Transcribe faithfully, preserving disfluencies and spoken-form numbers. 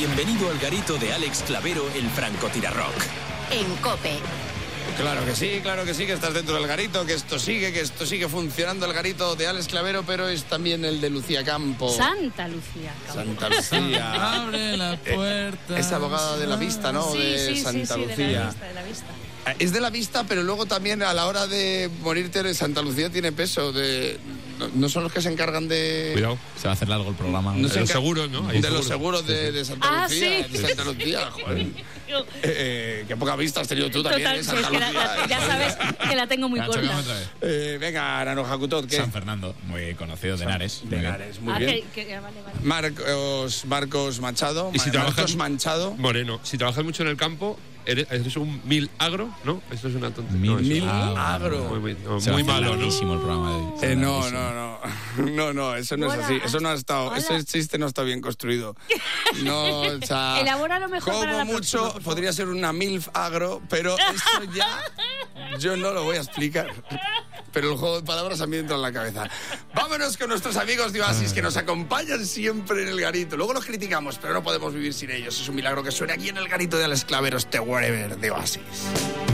Bienvenido al garito de Alex Clavero, el francotirarrock. En COPE. Claro que sí, claro que sí, que estás dentro del garito, que esto sigue, que esto sigue funcionando, el garito de Alex Clavero, pero es también el de Lucía Campo. Santa Lucía Campo. Santa Lucía. Abre la puerta. Eh, es abogada de la vista, ¿no? Sí, de sí, Santa sí, sí, Lucía. de la vista, de la vista. Es de la vista, pero luego también a la hora de morirte de Santa Lucía tiene peso. De, no, no son los que se encargan de... Cuidado, se va a hacer largo el programa. No de se los encar- seguros, ¿no? De los seguros de, de Santa Ah, Lucía. sí. De Santa Lucía, joder. Eh, eh, qué poca vista has tenido tú también, Total, ¿eh? sí, Santa es que la- Lucía. la- ya sabes que la tengo muy Venga, corta. chocame otra vez. Eh, venga, Naranjo Cutot, ¿qué? San Fernando, muy conocido, de Henares. De Henares, muy Ah, bien. que- que- vale, vale. Marcos, Marcos Machado. Y si Ma- trabajas- Marcos Manchado. Moreno, si trabajas mucho en el campo, eres, eres un mil agro, ¿no? Esto es una tontería. Mil- no, eso- Mil Ah, agro. Muy, muy, no, Se va muy a hacer malo, ¿no? larguísimo el programa de hoy. Eh, no, Larguísimo. no, no. No, no, eso no es Hola. así. Eso no ha estado. Hola. Ese chiste no está bien construido. No, o sea. Elabóralo mejor como para la mucho próxima, por favor. podría ser una MILF agro, pero eso ya yo no lo voy a explicar. Pero el juego de palabras a mí entra en la cabeza. Vámonos con nuestros amigos de Oasis que nos acompañan siempre en el garito. Luego los criticamos, pero no podemos vivir sin ellos. Es un milagro que suene aquí en el garito de Alex Clavero, este Wherever de Oasis.